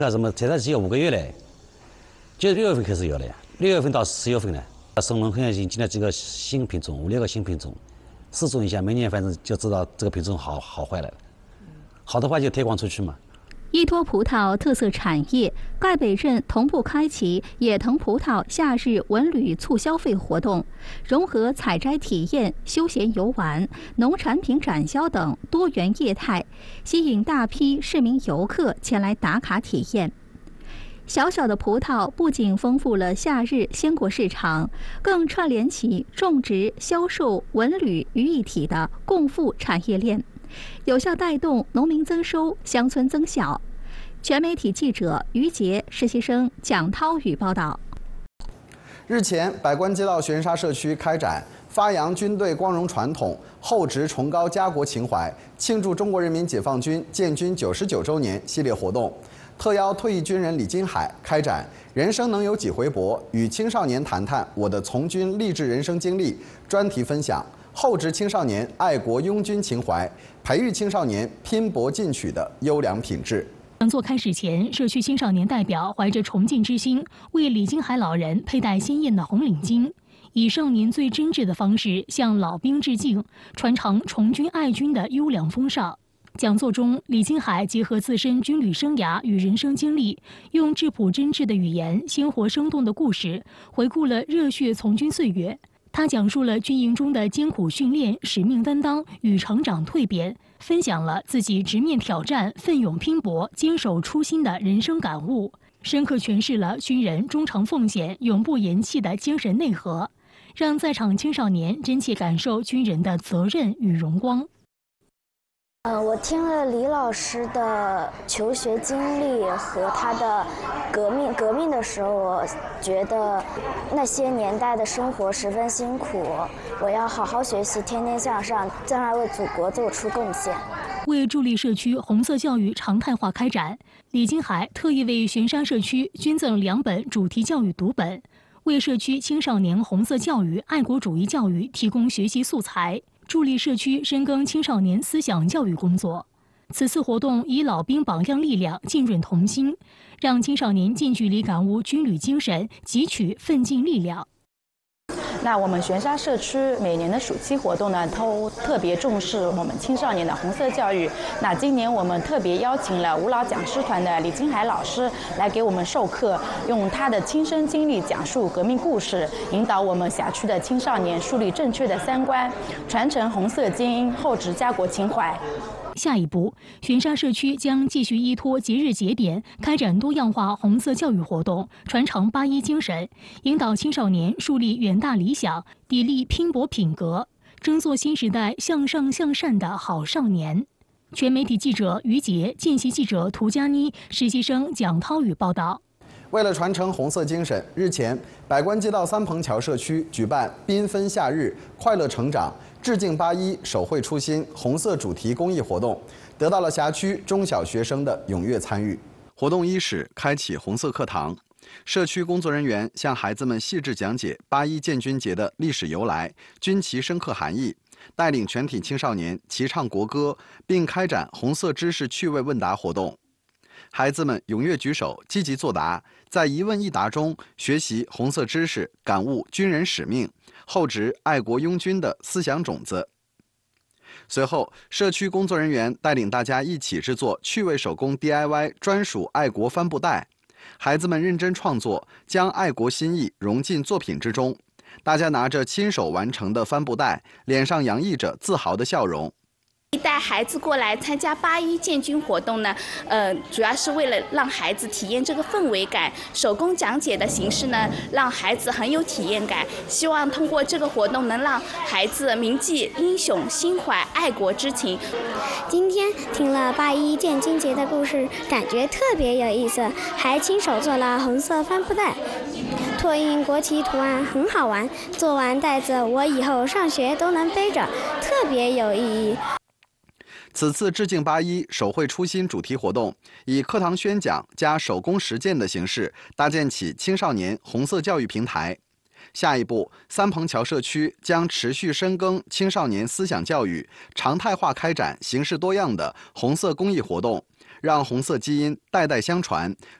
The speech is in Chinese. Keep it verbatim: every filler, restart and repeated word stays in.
那什么，现在只有五个月嘞，就六月份开始有的呀，六月份到十月份呢。神农很已经进了几个新品种，五六个新品种，试种一下，明年反正就知道这个品种好好坏了。好的话就推广出去嘛。 依托葡萄特色产业，赣北镇同步开启野藤葡萄夏日文旅促消费活动，融合采摘体验、休闲游玩、农产品展销等多元业态，吸引大批市民游客前来打卡体验。小小的葡萄不仅丰富了夏日鲜果市场，更串联起种植、销售、文旅于一体的共富产业链，有效带动农民增收、乡村增效。全媒体记者于杰、实习生蒋涛宇报道。 日前，百官街道玄沙社区开展发扬军队光荣传统，厚植崇高家国情怀，庆祝中国人民解放军建军九十九周年系列活动。特邀退役军人李金海开展“人生能有几回搏”，与青少年谈谈我的从军励志人生经历专题分享，厚植青少年爱国拥军情怀，培育青少年拼搏进取的优良品质。 讲座开始前，社区青少年代表怀着崇敬之心，为李金海老人佩戴鲜艳的红领巾，以少年最真挚的方式向老兵致敬，传承崇军爱军的优良风尚。讲座中，李金海结合自身军旅生涯与人生经历，用质朴真挚的语言、鲜活生动的故事，回顾了热血从军岁月。他讲述了军营中的艰苦训练、使命担当与成长蜕变，分享了自己直面挑战、奋勇拼搏、坚守初心的人生感悟，深刻诠释了军人忠诚奉献、永不言弃的精神内核，让在场青少年真切感受军人的责任与荣光。 呃，我听了李老师的求学经历和他的革命革命的时候，我觉得那些年代的生活十分辛苦，我要好好学习，天天向上，将来为祖国做出贡献。 为助力社区红色教育常态化开展，李金海特意为玄沙社区捐赠两本主题教育读本，为社区青少年红色教育、爱国主义教育提供学习素材，助力社区深耕青少年思想教育工作。此次活动以老兵榜样力量浸润童心，让青少年近距离感悟军旅精神，汲取奋进力量。 那我们玄沙社区每年的暑期活动呢，都特别重视我们青少年的红色教育。那今年我们特别邀请了吴老讲师团的李金海老师来给我们授课，用他的亲身经历讲述革命故事，引导我们辖区的青少年树立正确的三观，传承红色基因，厚植家国情怀。 下一步，玄沙社区将继续依托节日节点，开展多样化红色教育活动，传承八一精神，引导青少年树立远大理想，砥砺拼搏品格，争做新时代向上向善的好少年。全媒体记者于杰、见习记者涂佳妮、实习生蒋涛宇报道。 为了传承红色精神，日前，百官街道三棚桥社区举办“缤纷夏日，快乐成长，致敬八一，手绘初心”红色主题公益活动，得到了辖区中小学生的踊跃参与。活动伊始，开启红色课堂，社区工作人员向孩子们细致讲解八一建军节的历史由来、军旗深刻含义，带领全体青少年齐唱国歌，并开展红色知识趣味问答活动。孩子们踊跃举手，积极作答，在一问一答中学习红色知识，感悟军人使命，厚植爱国拥军的思想种子。随后，社区工作人员带领大家一起制作趣味手工 D I Y 专属爱国帆布袋，孩子们认真创作，将爱国心意融进作品之中。大家拿着亲手完成的帆布袋，脸上洋溢着自豪的笑容。 带孩子过来参加八一建军活动呢，呃，主要是为了让孩子体验这个氛围感。手工讲解的形式呢，让孩子很有体验感。希望通过这个活动，能让孩子铭记英雄，心怀爱国之情。 今天听了八一建军节的故事，感觉特别有意思，还亲手做了红色帆布袋，拓印国旗图案很好玩。做完袋子，我以后上学都能背着，特别有意义。 此次致敬八一，手绘初心主题活动，以课堂宣讲加手工实践的形式，搭建起青少年红色教育平台。下一步，三棚桥社区将持续深耕青少年思想教育，常态化开展形式多样的红色公益活动， 让红色基因代代相传。